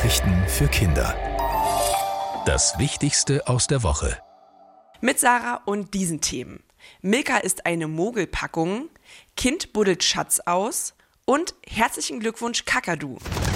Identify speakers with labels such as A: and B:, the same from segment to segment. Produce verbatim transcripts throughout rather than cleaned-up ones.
A: Nachrichten für Kinder. Das Wichtigste aus der Woche.
B: Mit Sarah und diesen Themen. Milka ist eine Mogelpackung, Kind buddelt Schatz aus und herzlichen Glückwunsch Kakadu.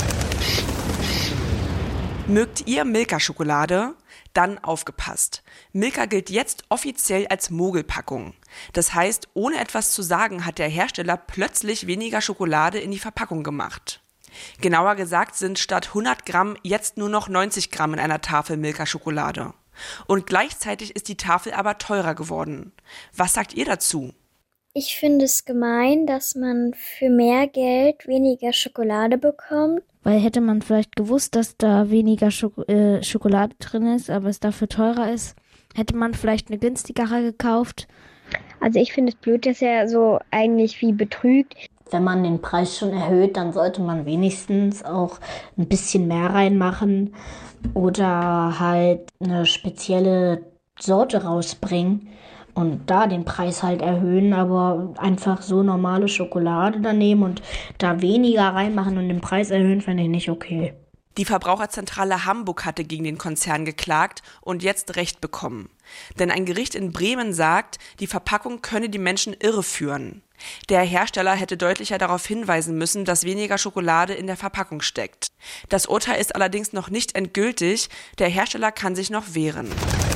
B: Mögt ihr Milka-Schokolade? Dann aufgepasst. Milka gilt jetzt offiziell als Mogelpackung. Das heißt, ohne etwas zu sagen, hat der Hersteller plötzlich weniger Schokolade in die Verpackung gemacht. Genauer gesagt sind statt hundert Gramm jetzt nur noch neunzig Gramm in einer Tafel Milka-Schokolade. Und gleichzeitig ist die Tafel aber teurer geworden. Was sagt ihr dazu?
C: Ich finde es gemein, dass man für mehr Geld weniger Schokolade bekommt.
D: Weil hätte man vielleicht gewusst, dass da weniger Schoko- äh, Schokolade drin ist, aber es dafür teurer ist, hätte man vielleicht eine günstigere gekauft.
E: Also ich finde es blöd, dass er so eigentlich wie betrügt.
F: Wenn man den Preis schon erhöht, dann sollte man wenigstens auch ein bisschen mehr reinmachen oder halt eine spezielle Sorte rausbringen und da den Preis halt erhöhen, aber einfach so normale Schokolade dann nehmen und da weniger reinmachen und den Preis erhöhen, finde ich nicht okay.
B: Die Verbraucherzentrale Hamburg hatte gegen den Konzern geklagt und jetzt Recht bekommen. Denn ein Gericht in Bremen sagt, die Verpackung könne die Menschen irreführen. Der Hersteller hätte deutlicher darauf hinweisen müssen, dass weniger Schokolade in der Verpackung steckt. Das Urteil ist allerdings noch nicht endgültig, der Hersteller kann sich noch wehren.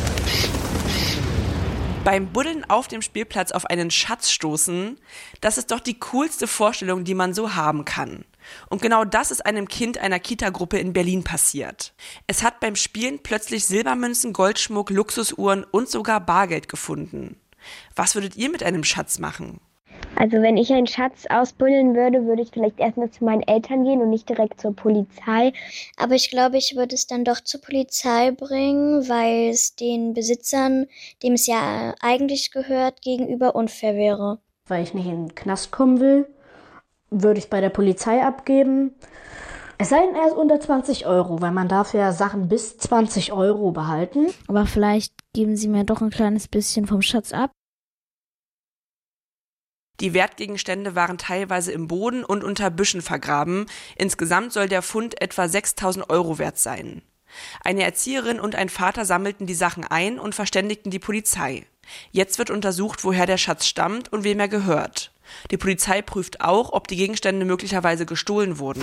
B: Beim Buddeln auf dem Spielplatz auf einen Schatz stoßen, das ist doch die coolste Vorstellung, die man so haben kann. Und genau das ist einem Kind einer Kita-Gruppe in Berlin passiert. Es hat beim Spielen plötzlich Silbermünzen, Goldschmuck, Luxusuhren und sogar Bargeld gefunden. Was würdet ihr mit einem Schatz machen?
E: Also wenn ich einen Schatz ausbuddeln würde, würde ich vielleicht erstmal zu meinen Eltern gehen und nicht direkt zur Polizei.
C: Aber ich glaube, ich würde es dann doch zur Polizei bringen, weil es den Besitzern, dem es ja eigentlich gehört, gegenüber unfair wäre.
F: Weil ich nicht in den Knast kommen will, würde ich es bei der Polizei abgeben. Es sei denn, er ist unter zwanzig Euro, weil man darf ja Sachen bis zwanzig Euro behalten.
D: Aber vielleicht geben sie mir doch ein kleines bisschen vom Schatz ab.
B: Die Wertgegenstände waren teilweise im Boden und unter Büschen vergraben. Insgesamt soll der Fund etwa sechstausend Euro wert sein. Eine Erzieherin und ein Vater sammelten die Sachen ein und verständigten die Polizei. Jetzt wird untersucht, woher der Schatz stammt und wem er gehört. Die Polizei prüft auch, ob die Gegenstände möglicherweise gestohlen wurden.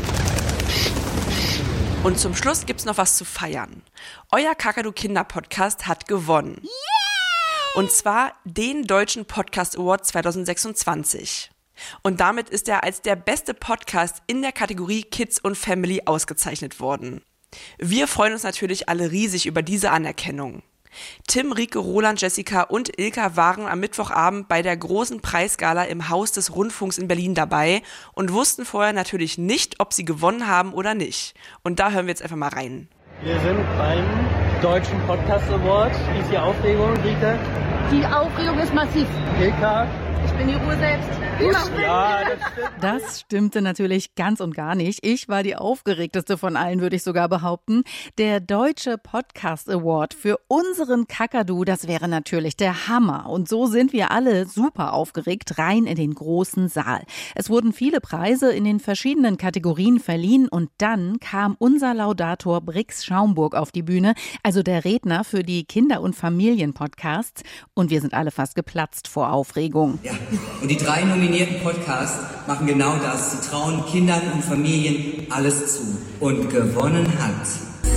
B: Und zum Schluss gibt's noch was zu feiern. Euer Kakadu-Kinder-Podcast hat gewonnen. Yeah! Und zwar den Deutschen Podcast Award zwanzig sechsundzwanzig. Und damit ist er als der beste Podcast in der Kategorie Kids und Family ausgezeichnet worden. Wir freuen uns natürlich alle riesig über diese Anerkennung. Tim, Rike, Roland, Jessica und Ilka waren am Mittwochabend bei der großen Preisgala im Haus des Rundfunks in Berlin dabei und wussten vorher natürlich nicht, ob sie gewonnen haben oder nicht. Und da hören wir jetzt einfach mal rein.
G: Wir sind beim Deutschen Podcast Award. Wie ist die Aufregung, Rike?
H: Die Aufregung ist massiv.
G: Ilka?
H: Ich bin die Ruhe selbst.
G: Ja, das stimmt.
I: Das stimmte natürlich ganz und gar nicht. Ich war die aufgeregteste von allen, würde ich sogar behaupten. Der Deutsche Podcast Award für unseren Kakadu, das wäre natürlich der Hammer. Und so sind wir alle super aufgeregt rein in den großen Saal. Es wurden viele Preise in den verschiedenen Kategorien verliehen und dann kam unser Laudator Brix Schaumburg auf die Bühne, also der Redner für die Kinder- und Familienpodcasts. Und wir sind alle fast geplatzt vor Aufregung.
J: Ja, und die drei nominierten Podcasts machen genau das. Sie trauen Kindern und Familien alles zu. Und gewonnen hat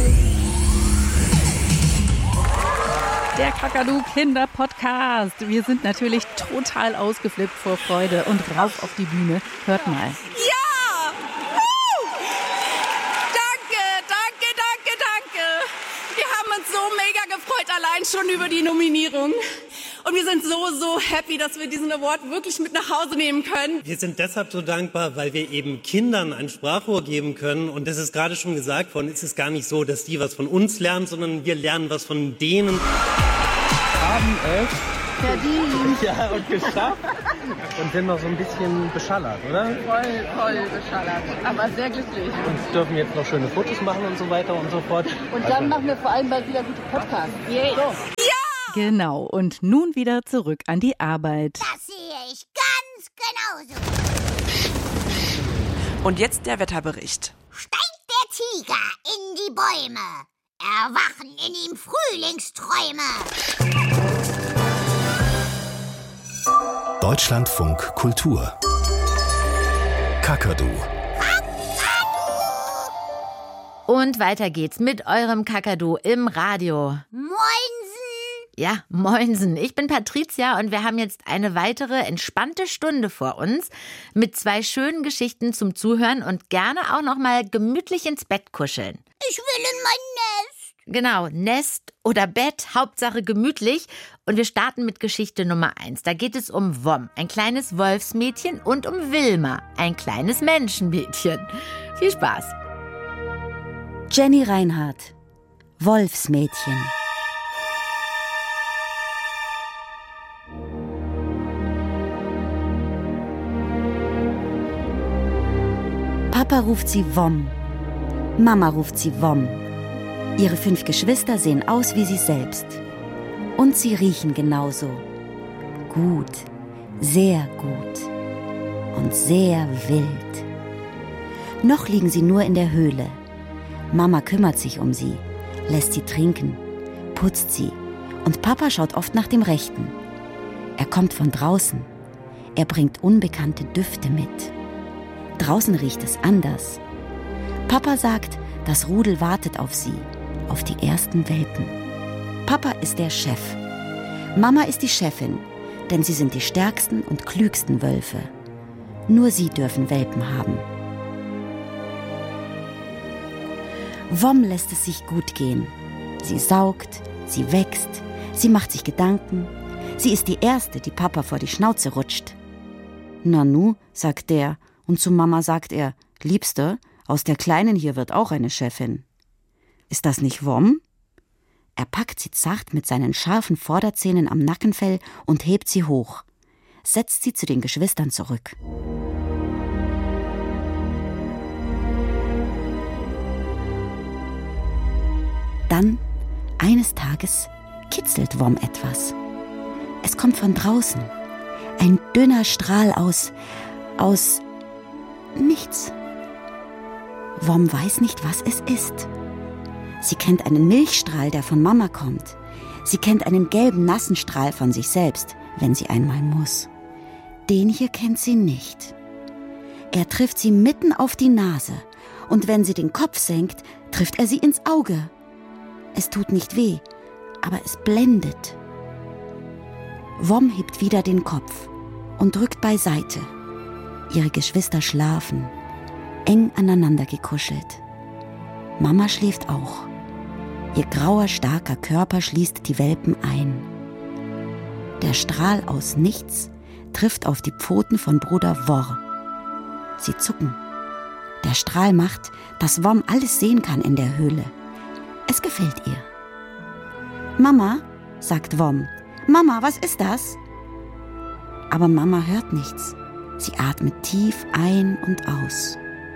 I: der Kakadu Kinder Podcast. Wir sind natürlich total ausgeflippt vor Freude und rauf auf die Bühne. Hört mal.
H: Ja! Woo! Danke, danke, danke, danke. Wir haben uns so mega gefreut, allein schon über die Nominierung. Und wir sind so, so happy, dass wir diesen Award wirklich mit nach Hause nehmen können.
G: Wir sind deshalb so dankbar, weil wir eben Kindern ein Sprachrohr geben können. Und das ist gerade schon gesagt worden, es ist gar nicht so, dass die was von uns lernen, sondern wir lernen was von denen. Haben es
H: verdient.
G: Ja, und geschafft. Und sind noch so ein bisschen beschallert, oder?
H: Voll, voll beschallert. Aber sehr glücklich.
G: Und dürfen jetzt noch schöne Fotos machen und so weiter und so fort.
H: Und dann also machen wir vor allem bald wieder gute Podcasts. Yeah. So. Ja!
I: Genau, und nun wieder zurück an die Arbeit.
K: Das sehe ich ganz genauso.
B: Und jetzt der Wetterbericht.
K: Steigt der Tiger in die Bäume. Erwachen in ihm Frühlingsträume.
A: Deutschlandfunk Kultur. Kakadu.
L: Und weiter geht's mit eurem Kakadu im Radio.
K: Moinsen!
L: Ja, moinsen. Ich bin Patricia und wir haben jetzt eine weitere entspannte Stunde vor uns mit zwei schönen Geschichten zum Zuhören und gerne auch noch mal gemütlich ins Bett kuscheln.
K: Ich will in mein Nest.
L: Genau, Nest oder Bett, Hauptsache gemütlich. Und wir starten mit Geschichte Nummer eins. Da geht es um Wom, ein kleines Wolfsmädchen, und um Wilma, ein kleines Menschenmädchen. Viel Spaß.
M: Jenny Reinhardt, Wolfsmädchen. Papa ruft sie Wom. Mama ruft sie Wom. Ihre fünf Geschwister sehen aus wie sie selbst. Und sie riechen genauso. Gut, sehr gut und sehr wild. Noch liegen sie nur in der Höhle. Mama kümmert sich um sie, lässt sie trinken, putzt sie und Papa schaut oft nach dem Rechten. Er kommt von draußen. Er bringt unbekannte Düfte mit. Draußen riecht es anders. Papa sagt, das Rudel wartet auf sie, auf die ersten Welpen. Papa ist der Chef. Mama ist die Chefin, denn sie sind die stärksten und klügsten Wölfe. Nur sie dürfen Welpen haben. Wom lässt es sich gut gehen. Sie saugt, sie wächst, sie macht sich Gedanken. Sie ist die Erste, die Papa vor die Schnauze rutscht. Nanu, sagt der, und zu Mama sagt er, Liebste, aus der Kleinen hier wird auch eine Chefin. Ist das nicht Wom? Er packt sie zart mit seinen scharfen Vorderzähnen am Nackenfell und hebt sie hoch, setzt sie zu den Geschwistern zurück. Dann, eines Tages, kitzelt Wom etwas. Es kommt von draußen. Ein dünner Strahl aus, aus nichts. Wom weiß nicht, was es ist. Sie kennt einen Milchstrahl, der von Mama kommt. Sie kennt einen gelben, nassen Strahl von sich selbst, wenn sie einmal muss. Den hier kennt sie nicht. Er trifft sie mitten auf die Nase. Und wenn sie den Kopf senkt, trifft er sie ins Auge. Es tut nicht weh, aber es blendet. Wom hebt wieder den Kopf und drückt beiseite. Ihre Geschwister schlafen, eng aneinander gekuschelt. Mama schläft auch. Ihr grauer, starker Körper schließt die Welpen ein. Der Strahl aus nichts trifft auf die Pfoten von Bruder Wor. Sie zucken. Der Strahl macht, dass Wom alles sehen kann in der Höhle. Es gefällt ihr. Mama, sagt Wom. Mama, was ist das? Aber Mama hört nichts. Sie atmet tief ein und aus.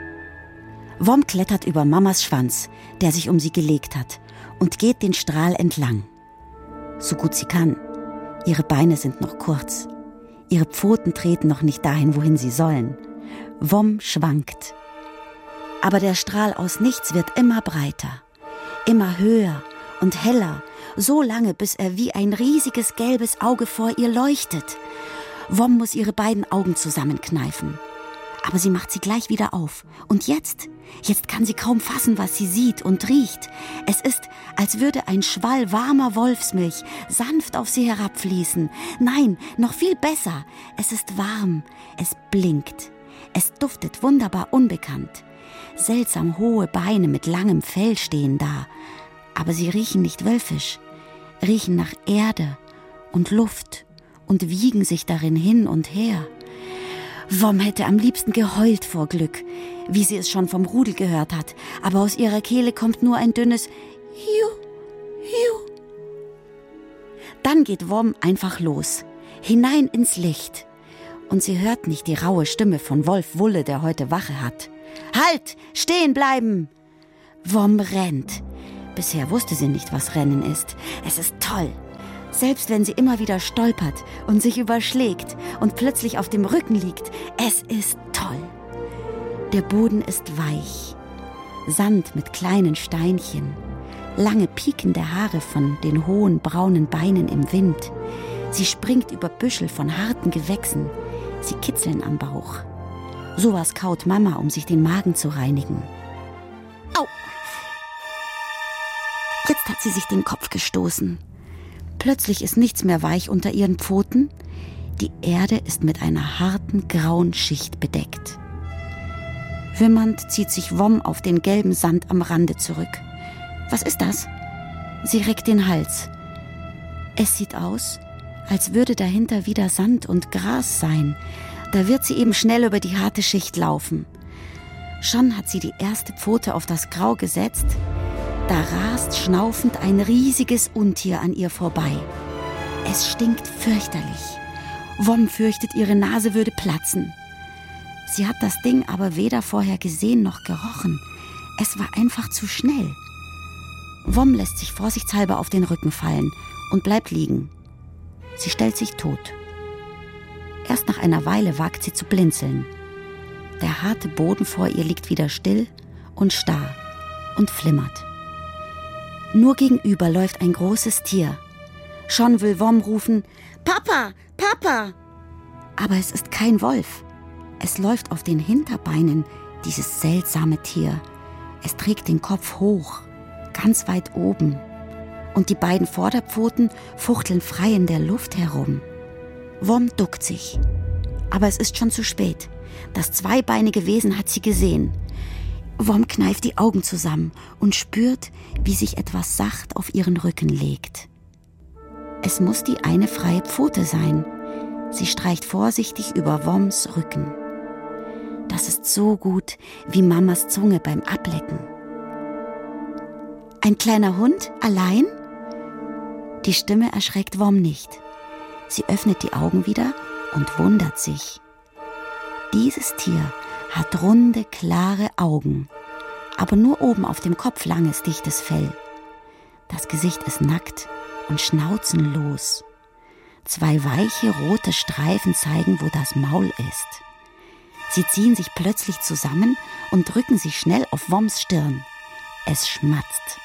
M: Wom klettert über Mamas Schwanz, der sich um sie gelegt hat, und geht den Strahl entlang. So gut sie kann. Ihre Beine sind noch kurz. Ihre Pfoten treten noch nicht dahin, wohin sie sollen. Wom schwankt. Aber der Strahl aus nichts wird immer breiter, immer höher und heller, so lange, bis er wie ein riesiges gelbes Auge vor ihr leuchtet. Wom muss ihre beiden Augen zusammenkneifen. Aber sie macht sie gleich wieder auf. Und jetzt, jetzt kann sie kaum fassen, was sie sieht und riecht. Es ist, als würde ein Schwall warmer Wolfsmilch sanft auf sie herabfließen. Nein, noch viel besser. Es ist warm, es blinkt. Es duftet wunderbar unbekannt. Seltsam hohe Beine mit langem Fell stehen da. Aber sie riechen nicht wölfisch, riechen nach Erde und Luft und wiegen sich darin hin und her. Wom hätte am liebsten geheult vor Glück, wie sie es schon vom Rudel gehört hat, aber aus ihrer Kehle kommt nur ein dünnes Hiu, Hiu. Dann geht Wom einfach los, hinein ins Licht. Und sie hört nicht die raue Stimme von Wolf Wulle, der heute Wache hat. Halt! Stehen bleiben! Wom rennt. Bisher wusste sie nicht, was Rennen ist. Es ist toll. Selbst wenn sie immer wieder stolpert und sich überschlägt und plötzlich auf dem Rücken liegt, es ist toll. Der Boden ist weich. Sand mit kleinen Steinchen, lange piekende Haare von den hohen braunen Beinen im Wind. Sie springt über Büschel von harten Gewächsen. Sie kitzeln am Bauch. Sowas kaut Mama, um sich den Magen zu reinigen. Au! Jetzt hat sie sich den Kopf gestoßen. Plötzlich ist nichts mehr weich unter ihren Pfoten. Die Erde ist mit einer harten, grauen Schicht bedeckt. Wimmernd zieht sich Wom auf den gelben Sand am Rande zurück. Was ist das? Sie reckt den Hals. Es sieht aus, als würde dahinter wieder Sand und Gras sein. Da wird sie eben schnell über die harte Schicht laufen. Schon hat sie die erste Pfote auf das Grau gesetzt. Da rast schnaufend ein riesiges Untier an ihr vorbei. Es stinkt fürchterlich. Wom fürchtet, ihre Nase würde platzen. Sie hat das Ding aber weder vorher gesehen noch gerochen. Es war einfach zu schnell. Wom lässt sich vorsichtshalber auf den Rücken fallen und bleibt liegen. Sie stellt sich tot. Erst nach einer Weile wagt sie zu blinzeln. Der harte Boden vor ihr liegt wieder still und starr und flimmert. Nur gegenüber läuft ein großes Tier. Schon will Wom rufen, »Papa, Papa!« Aber es ist kein Wolf. Es läuft auf den Hinterbeinen, dieses seltsame Tier. Es trägt den Kopf hoch, ganz weit oben. Und die beiden Vorderpfoten fuchteln frei in der Luft herum. Wom duckt sich. Aber es ist schon zu spät. Das zweibeinige Wesen hat sie gesehen. Wom kneift die Augen zusammen und spürt, wie sich etwas sacht auf ihren Rücken legt. Es muss die eine freie Pfote sein. Sie streicht vorsichtig über Woms Rücken. Das ist so gut wie Mamas Zunge beim Ablecken. Ein kleiner Hund, allein? Die Stimme erschreckt Wom nicht. Sie öffnet die Augen wieder und wundert sich. Dieses Tier hat runde, klare Augen, aber nur oben auf dem Kopf langes, dichtes Fell. Das Gesicht ist nackt und schnauzenlos. Zwei weiche, rote Streifen zeigen, wo das Maul ist. Sie ziehen sich plötzlich zusammen und drücken sich schnell auf Woms Stirn. Es schmatzt.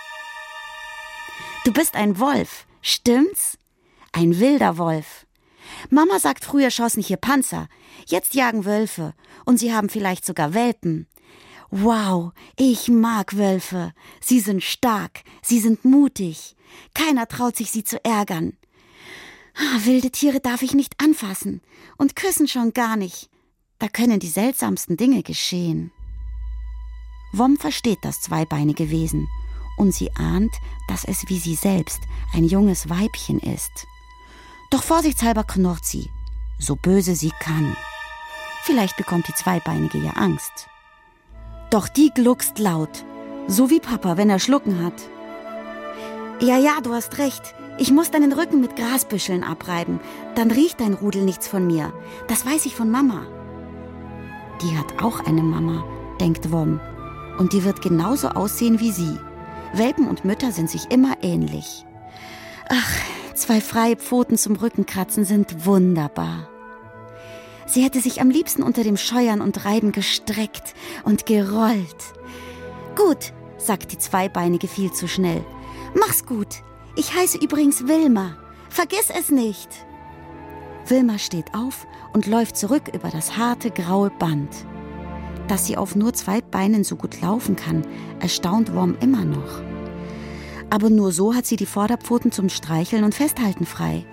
M: »Du bist ein Wolf, stimmt's? Ein wilder Wolf. Mama sagt, früher schossen hier Panzer. Jetzt jagen Wölfe. Und sie haben vielleicht sogar Welpen. Wow, ich mag Wölfe. Sie sind stark, sie sind mutig. Keiner traut sich, sie zu ärgern. Wilde Tiere darf ich nicht anfassen und küssen schon gar nicht. Da können die seltsamsten Dinge geschehen.« Wom versteht das zweibeinige Wesen und sie ahnt, dass es wie sie selbst ein junges Weibchen ist. Doch vorsichtshalber knurrt sie, so böse sie kann. Vielleicht bekommt die Zweibeinige ja Angst. Doch die gluckst laut, so wie Papa, wenn er Schlucken hat. »Ja, ja, du hast recht. Ich muss deinen Rücken mit Grasbüscheln abreiben. Dann riecht dein Rudel nichts von mir. Das weiß ich von Mama.« Die hat auch eine Mama, denkt Wom. Und die wird genauso aussehen wie sie. Welpen und Mütter sind sich immer ähnlich. Ach, zwei freie Pfoten zum Rückenkratzen sind wunderbar. Sie hätte sich am liebsten unter dem Scheuern und Reiben gestreckt und gerollt. »Gut«, sagt die Zweibeinige viel zu schnell. »Mach's gut. Ich heiße übrigens Wilma. Vergiss es nicht.« Wilma steht auf und läuft zurück über das harte, graue Band. Dass sie auf nur zwei Beinen so gut laufen kann, erstaunt Wom immer noch. Aber nur so hat sie die Vorderpfoten zum Streicheln und Festhalten frei.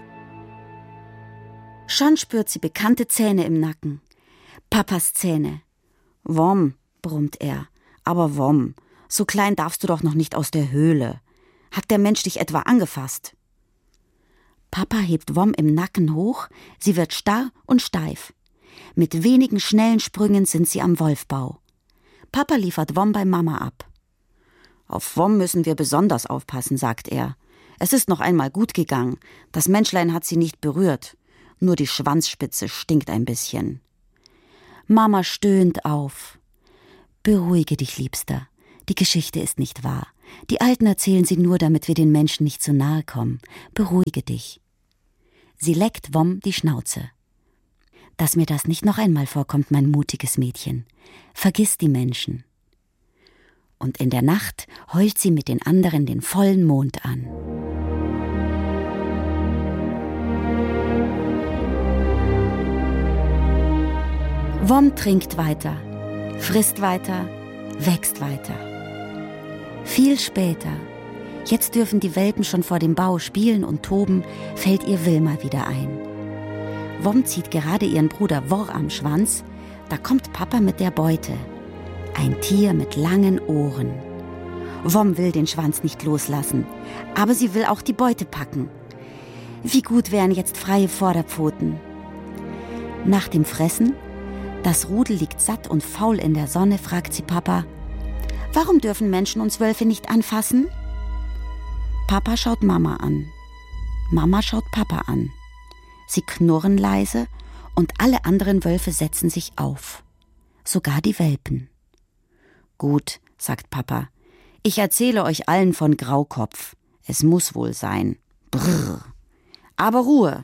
M: Schon spürt sie bekannte Zähne im Nacken. Papas Zähne. »Wom«, brummt er. »Aber Wom, so klein darfst du doch noch nicht aus der Höhle. Hat der Mensch dich etwa angefasst?« Papa hebt Wom im Nacken hoch, sie wird starr und steif. Mit wenigen schnellen Sprüngen sind sie am Wolfbau. Papa liefert Wom bei Mama ab. »Auf Wom müssen wir besonders aufpassen«, sagt er. »Es ist noch einmal gut gegangen. Das Menschlein hat sie nicht berührt. Nur die Schwanzspitze stinkt ein bisschen.« Mama stöhnt auf. »Beruhige dich, Liebster. Die Geschichte ist nicht wahr. Die Alten erzählen sie nur, damit wir den Menschen nicht zu nahe kommen. Beruhige dich.« Sie leckt Wom die Schnauze. »Dass mir das nicht noch einmal vorkommt, mein mutiges Mädchen. Vergiss die Menschen.« und in der Nacht heult sie mit den anderen den vollen Mond an. Wom trinkt weiter, frisst weiter, wächst weiter. Viel später, jetzt dürfen die Welpen schon vor dem Bau spielen und toben, fällt ihr Wilma wieder ein. Wom zieht gerade ihren Bruder Worr am Schwanz, da kommt Papa mit der Beute. Ein Tier mit langen Ohren. Wom will den Schwanz nicht loslassen, aber sie will auch die Beute packen. Wie gut wären jetzt freie Vorderpfoten. Nach dem Fressen, das Rudel liegt satt und faul in der Sonne, fragt sie Papa, warum dürfen Menschen uns Wölfe nicht anfassen? Papa schaut Mama an. Mama schaut Papa an. Sie knurren leise und alle anderen Wölfe setzen sich auf. Sogar die Welpen. Gut, sagt Papa, ich erzähle euch allen von Graukopf. Es muss wohl sein. Brrr. Aber Ruhe.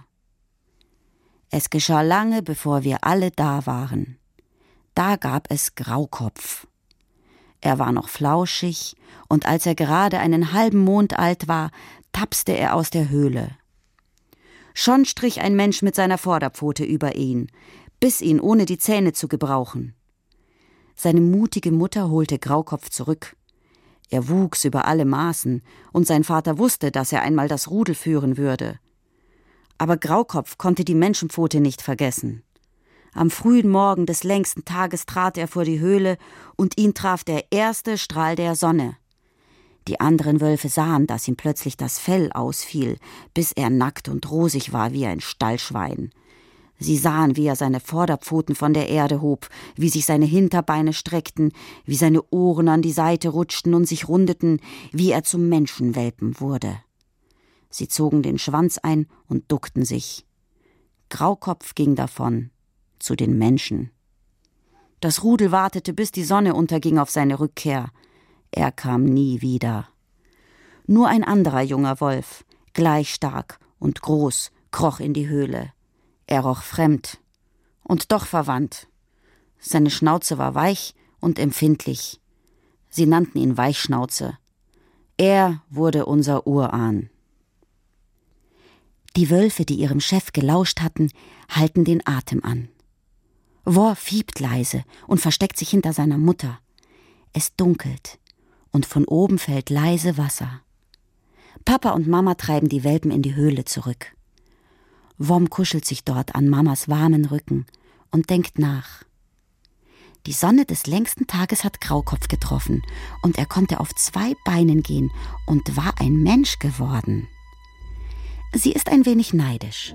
M: Es geschah lange, bevor wir alle da waren. Da gab es Graukopf. Er war noch flauschig, und als er gerade einen halben Mond alt war, tapste er aus der Höhle. Schon strich ein Mensch mit seiner Vorderpfote über ihn, biss ihn, ohne die Zähne zu gebrauchen. Seine mutige Mutter holte Graukopf zurück. Er wuchs über alle Maßen, und sein Vater wusste, dass er einmal das Rudel führen würde. Aber Graukopf konnte die Menschenpfote nicht vergessen. Am frühen Morgen des längsten Tages trat er vor die Höhle und ihn traf der erste Strahl der Sonne. Die anderen Wölfe sahen, dass ihm plötzlich das Fell ausfiel, bis er nackt und rosig war wie ein Stallschwein. Sie sahen, wie er seine Vorderpfoten von der Erde hob, wie sich seine Hinterbeine streckten, wie seine Ohren an die Seite rutschten und sich rundeten, wie er zum Menschenwelpen wurde. Sie zogen den Schwanz ein und duckten sich. Graukopf ging davon, zu den Menschen. Das Rudel wartete, bis die Sonne unterging auf seine Rückkehr. Er kam nie wieder. Nur ein anderer junger Wolf, gleich stark und groß, kroch in die Höhle. Er roch fremd und doch verwandt. Seine Schnauze war weich und empfindlich. Sie nannten ihn Weichschnauze. Er wurde unser Urahn. Die Wölfe, die ihrem Chef gelauscht hatten, halten den Atem an. Worr fiebt leise und versteckt sich hinter seiner Mutter. Es dunkelt und von oben fällt leise Wasser. Papa und Mama treiben die Welpen in die Höhle zurück. Wom kuschelt sich dort an Mamas warmen Rücken und denkt nach. Die Sonne des längsten Tages hat Graukopf getroffen und er konnte auf zwei Beinen gehen und war ein Mensch geworden. Sie ist ein wenig neidisch.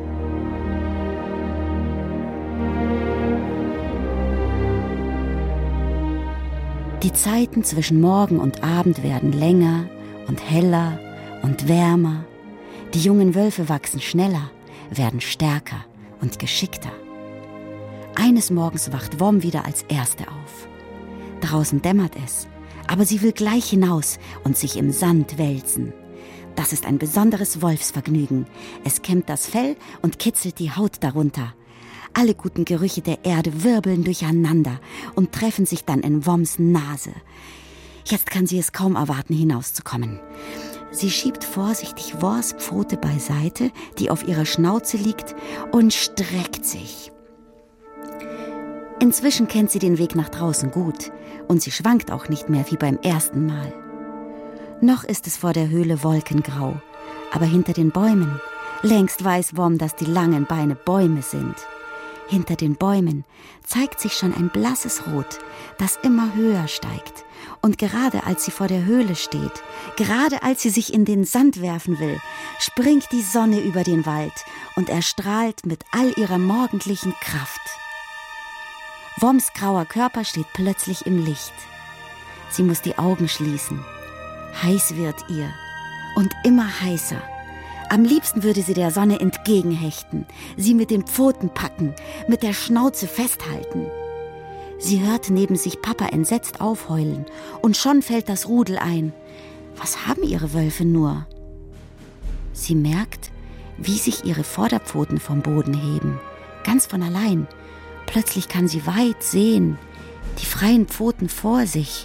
M: Die Zeiten zwischen Morgen und Abend werden länger und heller und wärmer. Die jungen Wölfe wachsen schneller, werden stärker und geschickter. Eines Morgens wacht Wom wieder als Erste auf. Draußen dämmert es, aber sie will gleich hinaus und sich im Sand wälzen. Das ist ein besonderes Wolfsvergnügen. Es kämmt das Fell und kitzelt die Haut darunter. Alle guten Gerüche der Erde wirbeln durcheinander und treffen sich dann in Woms Nase. Jetzt kann sie es kaum erwarten, hinauszukommen. Sie schiebt vorsichtig Worrs Pfote beiseite, die auf ihrer Schnauze liegt, und streckt sich. Inzwischen kennt sie den Weg nach draußen gut und sie schwankt auch nicht mehr wie beim ersten Mal. Noch ist es vor der Höhle wolkengrau, aber hinter den Bäumen, längst weiß Wom, dass die langen Beine Bäume sind. Hinter den Bäumen zeigt sich schon ein blasses Rot, das immer höher steigt. Und gerade als sie vor der Höhle steht, gerade als sie sich in den Sand werfen will, springt die Sonne über den Wald und erstrahlt mit all ihrer morgendlichen Kraft. Woms grauer Körper steht plötzlich im Licht. Sie muss die Augen schließen. Heiß wird ihr und immer heißer. Am liebsten würde sie der Sonne entgegenhechten, sie mit den Pfoten packen, mit der Schnauze festhalten. Sie hört neben sich Papa entsetzt aufheulen und schon fällt das Rudel ein. Was haben ihre Wölfe nur? Sie merkt, wie sich ihre Vorderpfoten vom Boden heben, ganz von allein. Plötzlich kann sie weit sehen, die freien Pfoten vor sich,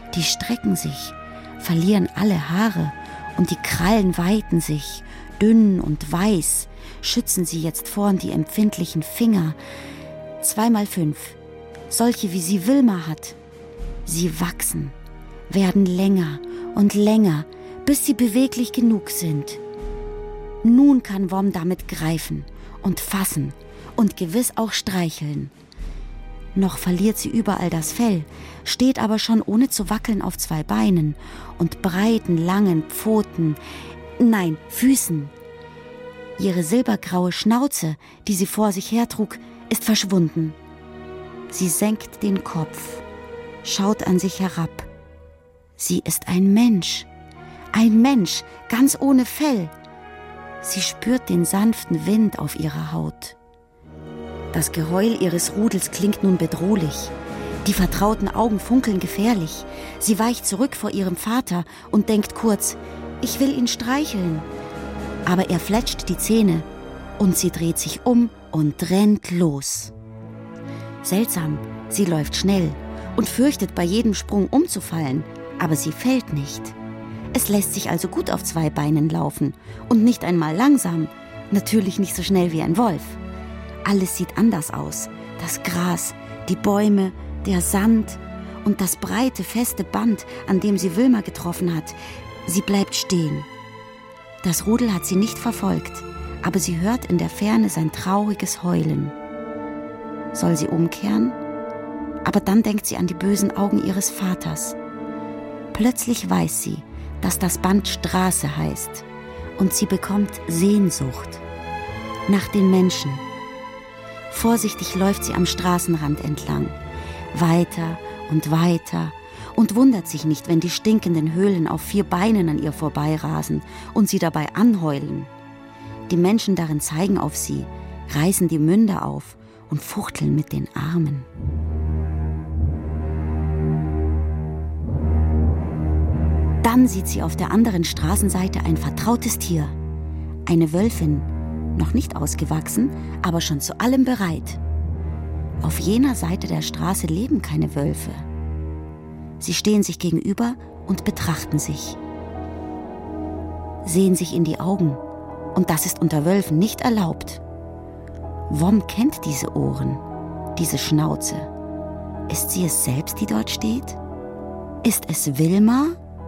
M: Die strecken sich, verlieren alle Haare und die Krallen weiten sich, dünn und weiß, schützen sie jetzt vorn die empfindlichen Finger. Zweimal fünf, solche wie sie Wilma hat. Sie wachsen, werden länger und länger, bis sie beweglich genug sind. Nun kann Wom damit greifen und fassen und gewiss auch streicheln. Noch verliert sie überall das Fell, steht aber schon ohne zu wackeln auf zwei Beinen und breiten, langen Pfoten, nein, Füßen. Ihre silbergraue Schnauze, die sie vor sich hertrug, ist verschwunden. Sie senkt den Kopf, schaut an sich herab. Sie ist ein Mensch, ein Mensch, ganz ohne Fell. Sie spürt den sanften Wind auf ihrer Haut. Das Geheul ihres Rudels klingt nun bedrohlich. Die vertrauten Augen funkeln gefährlich. Sie weicht zurück vor ihrem Vater und denkt kurz, ich will ihn streicheln. Aber er fletscht die Zähne und sie dreht sich um und rennt los. Seltsam, sie läuft schnell und fürchtet bei jedem Sprung umzufallen, aber sie fällt nicht. Es lässt sich also gut auf zwei Beinen laufen und nicht einmal langsam, natürlich nicht so schnell wie ein Wolf. Alles sieht anders aus. Das Gras, die Bäume, der Sand und das breite, feste Band, an dem sie Wilma getroffen hat. Sie bleibt stehen. Das Rudel hat sie nicht verfolgt, aber sie hört in der Ferne sein trauriges Heulen. Soll sie umkehren? Aber dann denkt sie an die bösen Augen ihres Vaters. Plötzlich weiß sie, dass das Band Straße heißt und sie bekommt Sehnsucht nach den Menschen. Vorsichtig läuft sie am Straßenrand entlang, weiter und weiter und wundert sich nicht, wenn die stinkenden Höhlen auf vier Beinen an ihr vorbeirasen und sie dabei anheulen. Die Menschen darin zeigen auf sie, reißen die Münder auf und fuchteln mit den Armen. Dann sieht sie auf der anderen Straßenseite ein vertrautes Tier, eine Wölfin, noch nicht ausgewachsen, aber schon zu allem bereit. Auf jener Seite der Straße leben keine Wölfe. Sie stehen sich gegenüber und betrachten sich. Sehen sich in die Augen, und das ist unter Wölfen nicht erlaubt. Wom kennt diese Ohren, diese Schnauze. Ist sie es selbst, die dort steht? Ist es Wilma?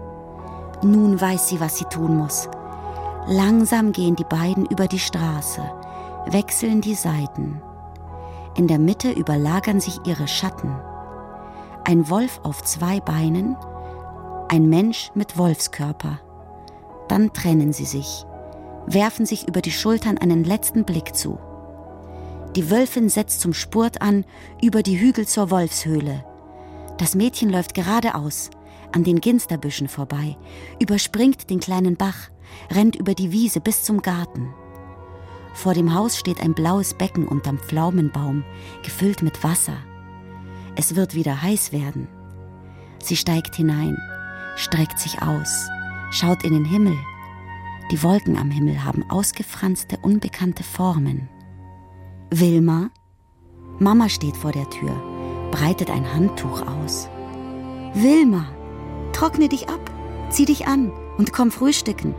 M: Nun weiß sie, was sie tun muss. Langsam gehen die beiden über die Straße, wechseln die Seiten. In der Mitte überlagern sich ihre Schatten. Ein Wolf auf zwei Beinen, ein Mensch mit Wolfskörper. Dann trennen sie sich, werfen sich über die Schultern einen letzten Blick zu. Die Wölfin setzt zum Spurt an, über die Hügel zur Wolfshöhle. Das Mädchen läuft geradeaus, an den Ginsterbüschen vorbei, überspringt den kleinen Bach, rennt über die Wiese bis zum Garten. Vor dem Haus steht ein blaues Becken unterm Pflaumenbaum, gefüllt mit Wasser. Es wird wieder heiß werden. Sie steigt hinein, streckt sich aus, schaut in den Himmel. Die Wolken am Himmel haben ausgefranste, unbekannte Formen. Wilma? Mama steht vor der Tür, breitet ein Handtuch aus. Wilma, trockne dich ab, zieh dich an und komm frühstücken.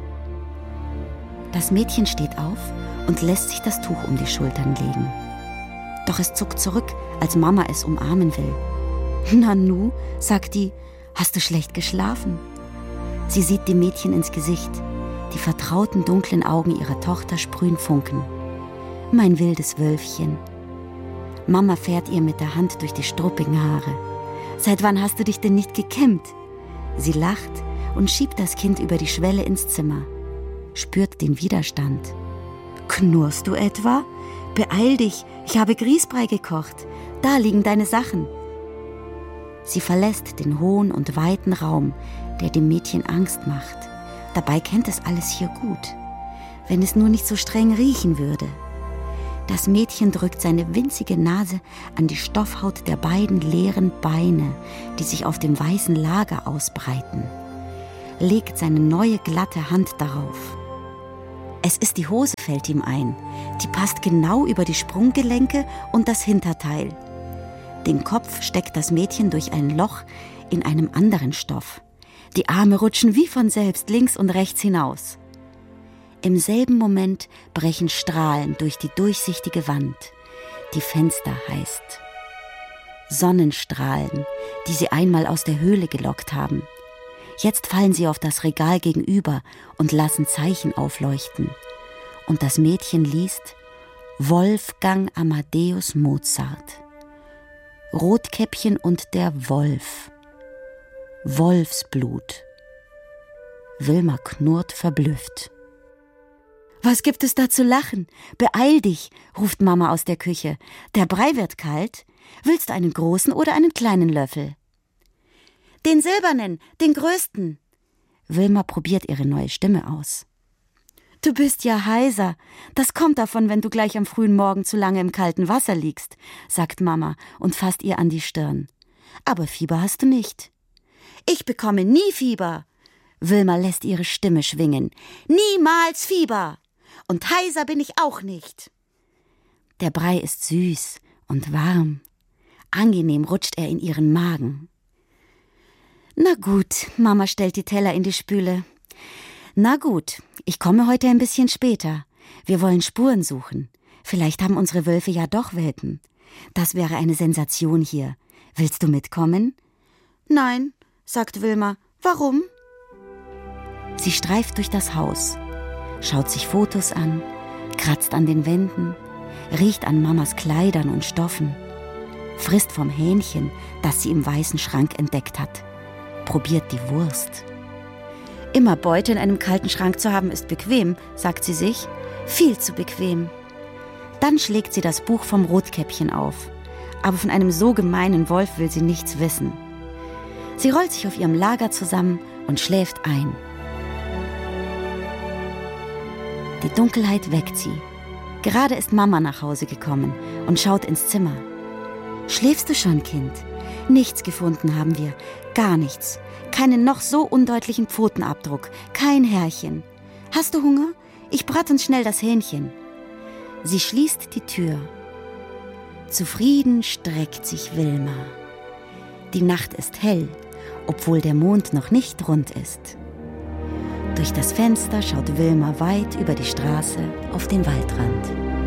M: Das Mädchen steht auf und lässt sich das Tuch um die Schultern legen. Doch es zuckt zurück, als Mama es umarmen will. Nanu, sagt die, hast du schlecht geschlafen? Sie sieht dem Mädchen ins Gesicht. Die vertrauten dunklen Augen ihrer Tochter sprühen Funken. Mein wildes Wölfchen. Mama fährt ihr mit der Hand durch die struppigen Haare. Seit wann hast du dich denn nicht gekämmt? Sie lacht und schiebt das Kind über die Schwelle ins Zimmer. Spürt den Widerstand. Knurrst du etwa? Beeil dich, ich habe Grießbrei gekocht. Da liegen deine Sachen. Sie verlässt den hohen und weiten Raum, der dem Mädchen Angst macht. Dabei kennt es alles hier gut, wenn es nur nicht so streng riechen würde. Das Mädchen drückt seine winzige Nase an die Stoffhaut der beiden leeren Beine, die sich auf dem weißen Lager ausbreiten, legt seine neue glatte Hand darauf. Es ist die Hose, fällt ihm ein. Die passt genau über die Sprunggelenke und das Hinterteil. Den Kopf steckt das Mädchen durch ein Loch in einem anderen Stoff. Die Arme rutschen wie von selbst links und rechts hinaus. Im selben Moment brechen Strahlen durch die durchsichtige Wand, die Fenster heißt. Sonnenstrahlen, die sie einmal aus der Höhle gelockt haben. Jetzt fallen sie auf das Regal gegenüber und lassen Zeichen aufleuchten. Und das Mädchen liest Wolfgang Amadeus Mozart. Rotkäppchen und der Wolf. Wolfsblut. Wilma knurrt verblüfft. »Was gibt es da zu lachen? Beeil dich«, ruft Mama aus der Küche. »Der Brei wird kalt. Willst du einen großen oder einen kleinen Löffel?« »Den silbernen, den größten.« Wilma probiert ihre neue Stimme aus. »Du bist ja heiser. Das kommt davon, wenn du gleich am frühen Morgen zu lange im kalten Wasser liegst«, sagt Mama und fasst ihr an die Stirn. »Aber Fieber hast du nicht.« »Ich bekomme nie Fieber.« Wilma lässt ihre Stimme schwingen. »Niemals Fieber. Und heiser bin ich auch nicht.« Der Brei ist süß und warm. Angenehm rutscht er in ihren Magen. »Na gut«, Mama stellt die Teller in die Spüle. »Na gut, ich komme heute ein bisschen später. Wir wollen Spuren suchen. Vielleicht haben unsere Wölfe ja doch Welpen. Das wäre eine Sensation hier. Willst du mitkommen?« »Nein«, sagt Wilma. »Warum?« Sie streift durch das Haus, schaut sich Fotos an, kratzt an den Wänden, riecht an Mamas Kleidern und Stoffen, frisst vom Hähnchen, das sie im weißen Schrank entdeckt hat, probiert die Wurst. Immer Beute in einem kalten Schrank zu haben, ist bequem, sagt sie sich. Viel zu bequem. Dann schlägt sie das Buch vom Rotkäppchen auf. Aber von einem so gemeinen Wolf will sie nichts wissen. Sie rollt sich auf ihrem Lager zusammen und schläft ein. Die Dunkelheit weckt sie. Gerade ist Mama nach Hause gekommen und schaut ins Zimmer. »Schläfst du schon, Kind? Nichts gefunden haben wir. Gar nichts. Keinen noch so undeutlichen Pfotenabdruck. Kein Härchen. Hast du Hunger? Ich brate uns schnell das Hähnchen.« Sie schließt die Tür. Zufrieden streckt sich Wilma. Die Nacht ist hell, obwohl der Mond noch nicht rund ist. Durch das Fenster schaut Wilma weit über die Straße auf den Waldrand.